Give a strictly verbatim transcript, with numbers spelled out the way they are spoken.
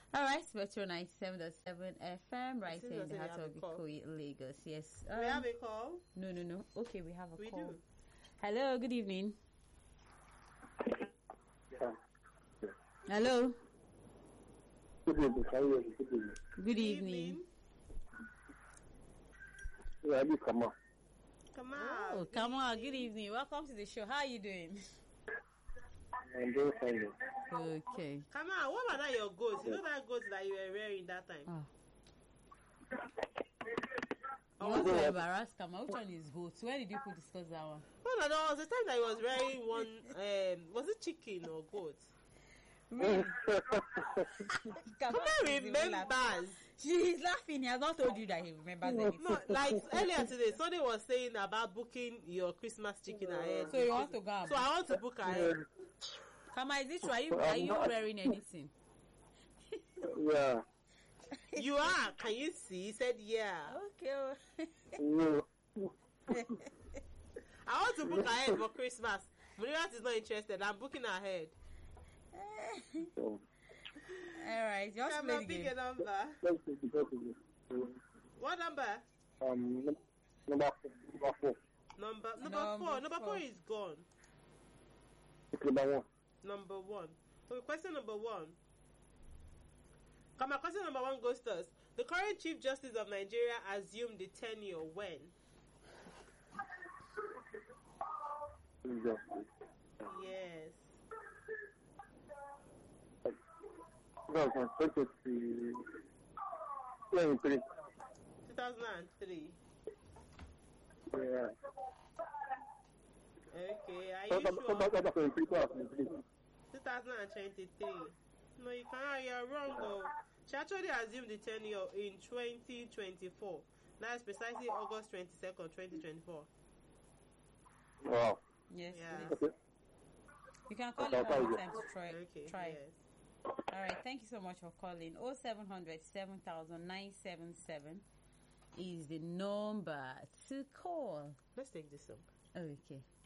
All right, Metro ninety-seven point seven F M, right It here in seems the as heart if of we have a call. Ikoyi, Lagos. Yes. we Um, have a call. no, no, no. Okay, we have a We call. do. Hello, good evening. Yeah. Hello, Good evening. How are you? Good evening. good evening. Yeah, you come on. Come on. Oh, come on. Good evening. Welcome to the show. How are you doing? I'm doing fine. Okay. Come on. What about that your goats? You know that goat that you were wearing that time? Oh. Oh, You want was to it? embarrass Kama? Which one is goats? Where did you put discuss that one? No, no, no. It was the time that he was wearing one. Um, was it chicken or goat? Really? Come on, remembers. She is laughing. He has not told you that he remembers anything. No, like earlier today, Sunday was saying about booking your Christmas chicken ahead. So you want to go and So I want to book ahead. Kama, is it true? Are you, are you wearing anything? Yeah. You are. Can you see? He said, yeah. Okay. No. I want to book ahead for Christmas. Muriat is not interested. I'm booking ahead. So, All right. Just Come play on, the pick game. a number. let's take it. Let's take it. What number? Um, num- number four. Number four. Number number, Number four. Number four. four is gone. It's number one. Number one. Okay, question number one. Come on, question number one goes to us. The current Chief Justice of Nigeria assumed the tenure when? Exactly. Yes. twenty twenty-three. twenty-three. two thousand three. Yeah. Okay, are you What sure? about that twenty-three? twenty-three. two thousand twenty-three. No, you can't. You're wrong though. She actually assumed the tenure in twenty twenty-four. That's precisely August twenty-second, twenty twenty-four. Wow. Yes, Yeah. please. Okay. You can call Okay, him I'll one more try time to try. Okay. Try. Yes. All right. Thank you so much for calling. Oh seven hundred seven thousand nine seven seven is the number to call. Let's take this up. Okay.